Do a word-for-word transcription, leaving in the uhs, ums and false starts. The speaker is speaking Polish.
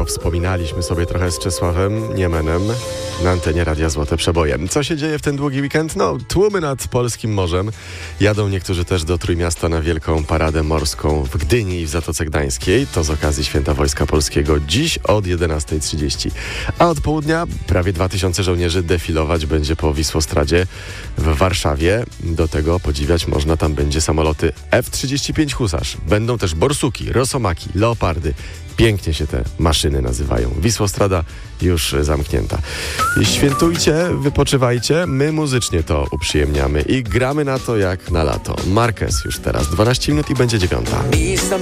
powspominaliśmy sobie trochę z Czesławem Niemenem na antenie Radia Złote Przeboje. Co się dzieje w ten długi weekend? No, tłumy nad polskim morzem. Jadą niektórzy też do Trójmiasta na wielką paradę morską w Gdyni i w Zatoce Gdańskiej. To z okazji Święta Wojska Polskiego dziś od jedenastej trzydzieści. A od południa prawie dwa tysiące żołnierzy defilować będzie po Wisłostradzie w Warszawie. Do tego podziwiać można, tam będzie samoloty F trzydzieści pięć Husarz. Będą też borsuki, rosomaki, leopardy. Pięknie się te maszyny nazywają. Wisłostrada już zamknięta. Świętujcie, wypoczywajcie, my muzycznie to uprzyjemniamy i gramy na to jak na lato. Marquez już teraz, dwanaście minut i będzie dziewiąta.